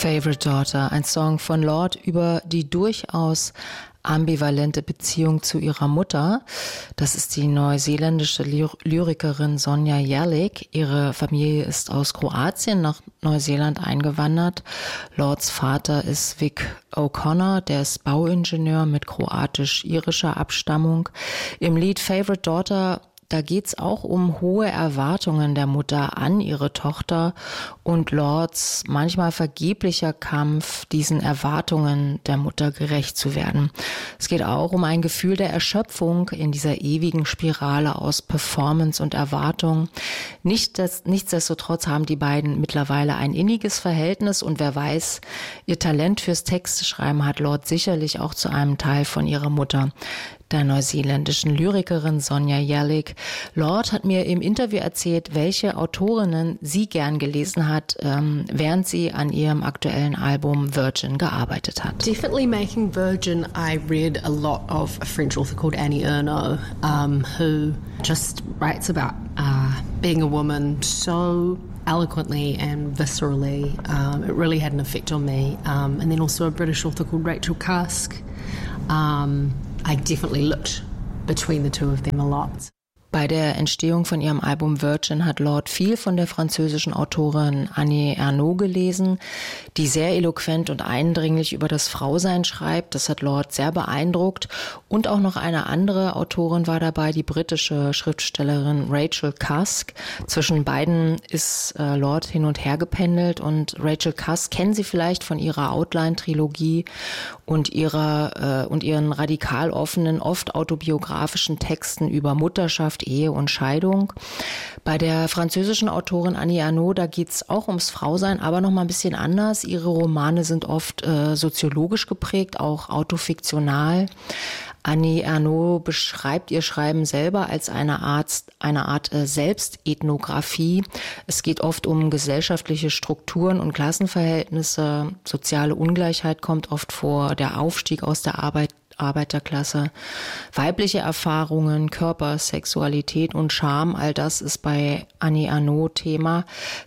Favorite Daughter, ein Song von Lorde über die durchaus ambivalente Beziehung zu ihrer Mutter. Das ist die neuseeländische Lyrikerin Sonja Jerlik. Ihre Familie ist aus Kroatien nach Neuseeland eingewandert. Lordes Vater ist Vic O'Connor, der ist Bauingenieur mit kroatisch-irischer Abstammung. Im Lied Favorite Daughter, da geht's auch um hohe Erwartungen der Mutter an ihre Tochter und Lordes manchmal vergeblicher Kampf, diesen Erwartungen der Mutter gerecht zu werden. Es geht auch um ein Gefühl der Erschöpfung in dieser ewigen Spirale aus Performance und Erwartung. Nichtsdestotrotz haben die beiden mittlerweile ein inniges Verhältnis und wer weiß, ihr Talent fürs Texteschreiben hat Lorde sicherlich auch zu einem Teil von ihrer Mutter, der neuseeländischen Lyrikerin Sonja Jerlik. Lorde hat mir im Interview erzählt, welche Autorinnen sie gern gelesen hat, während sie an ihrem aktuellen Album Virgin gearbeitet hat. Definitely making Virgin, I read a lot of a French author called Annie Ernaux, who just writes about being a woman so eloquently and viscerally. It really had an effect on me. And then also a British author called Rachel Cusk. I definitely looked between the two of them a lot. Bei der Entstehung von ihrem Album Virgin hat Lorde viel von der französischen Autorin Annie Ernaux gelesen, die sehr eloquent und eindringlich über das Frausein schreibt. Das hat Lorde sehr beeindruckt. Und auch noch eine andere Autorin war dabei, die britische Schriftstellerin Rachel Cusk. Zwischen beiden ist Lorde hin und her gependelt und Rachel Cusk kennen Sie vielleicht von ihrer Outline-Trilogie und ihren radikal offenen, oft autobiografischen Texten über Mutterschaft, Ehe und Scheidung. Bei der französischen Autorin Annie Ernaux, da geht's auch ums Frausein, aber noch mal ein bisschen anders. Ihre Romane sind oft soziologisch geprägt, auch autofiktional. Annie Ernaux beschreibt ihr Schreiben selber als eine Art Selbstethnographie. Es geht oft um gesellschaftliche Strukturen und Klassenverhältnisse. Soziale Ungleichheit kommt oft vor, der Aufstieg aus der Arbeiterklasse, weibliche Erfahrungen, Körper, Sexualität und Scham, all das ist bei Annie Ernaux Thema.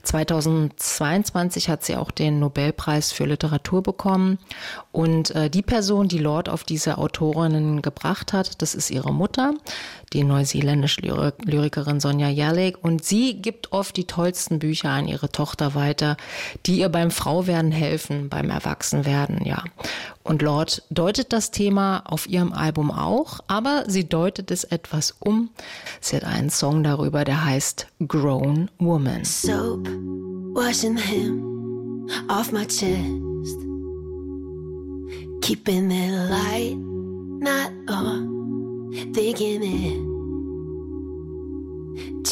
2022 hat sie auch den Nobelpreis für Literatur bekommen und die Person, die Lorde auf diese Autorinnen gebracht hat, das ist ihre Mutter, die neuseeländische Lyrikerin Sonja Jerlik, und sie gibt oft die tollsten Bücher an ihre Tochter weiter, die ihr beim Frauwerden helfen, beim Erwachsenwerden, ja. Und Lorde deutet das Thema auf ihrem Album auch, aber sie deutet es etwas um. Sie hat einen Song darüber, der heißt Grown Woman. Soap, washing him off my chest, keeping it light, not on, thinking it